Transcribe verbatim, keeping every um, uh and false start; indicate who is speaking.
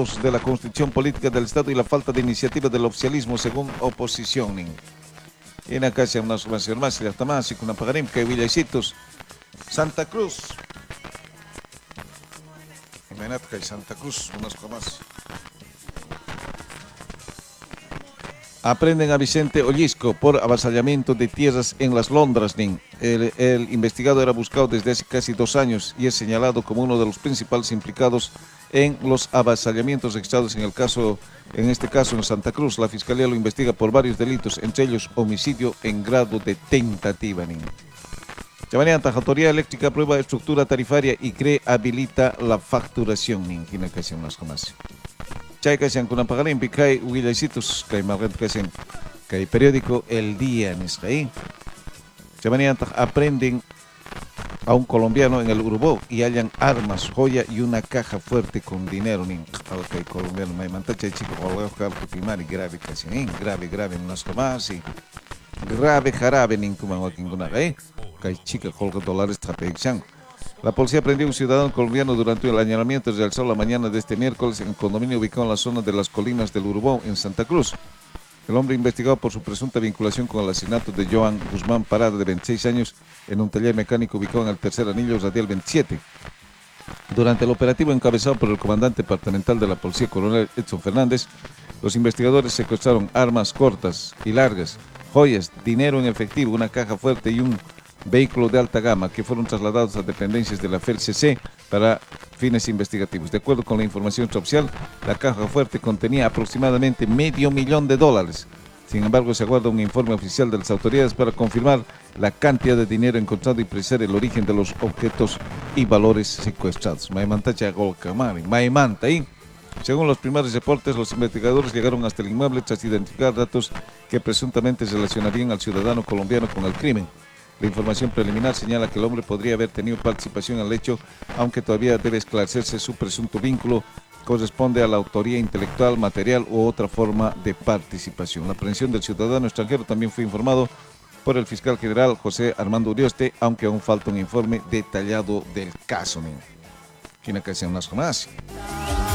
Speaker 1: derivados de la constitución política del Estado y la falta de iniciativa del oficialismo según oposición. Y en acá se una información más y hasta más y con una pagarim que Villaicitos, Santa Cruz. Imagínate que hay Santa Cruz, unas más. Aprenden a Vicente Ollisco por avasallamiento de tierras en las Londras. El, el investigado era buscado desde hace casi dos años y es señalado como uno de los principales implicados en los avasallamientos registrados en el caso, en este caso en Santa Cruz. La fiscalía lo investiga por varios delitos, entre ellos homicidio en grado de tentativa. De manera, la Autoridad Eléctrica aprueba estructura tarifaria y cree habilita la facturación. Ninguna que sea unas comas. Chay kaisian kuna pagalim pikay Villaicitos kay malgat kaisian kay periódico El Día en Israel. De manera, aprenden a un colombiano en el Urubó y hallan armas, joya y una caja fuerte con dinero. Nin kay colombiano may mantacha chico colgado primari grave kaisian grave grave unas comas y grave jarabe nin kuma wakin kuna kay kay chica colgado dólares trapeixan. La policía prendió a un ciudadano colombiano durante el allanamiento realizado la mañana de este miércoles en un condominio ubicado en la zona de las colinas del Urubó, en Santa Cruz. El hombre investigado por su presunta vinculación con el asesinato de Joan Guzmán Parada, de veintiséis años, en un taller mecánico ubicado en el tercer anillo radial veintisiete. Durante el operativo encabezado por el comandante departamental de la policía, coronel Edson Fernández, los investigadores secuestraron armas cortas y largas, joyas, dinero en efectivo, una caja fuerte y un vehículo de alta gama que fueron trasladados a dependencias de la F E L C C para fines investigativos. De acuerdo con la información oficial, la caja fuerte contenía aproximadamente medio millón de dólares. Sin embargo, se aguarda un informe oficial de las autoridades para confirmar la cantidad de dinero encontrado y precisar el origen de los objetos y valores secuestrados. Según los primeros reportes, los investigadores llegaron hasta el inmueble tras identificar datos que presuntamente relacionarían al ciudadano colombiano con el crimen. La información preliminar señala que el hombre podría haber tenido participación en el hecho, aunque todavía debe esclarecerse su presunto vínculo, corresponde a la autoría intelectual, material u otra forma de participación. La aprehensión del ciudadano extranjero también fue informado por el fiscal general José Armando Urioste, aunque aún falta un informe detallado del caso. China que sea unas más.